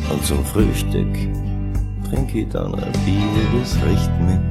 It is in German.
Und zum Frühstück trink ich dann ein Bier, das riecht mit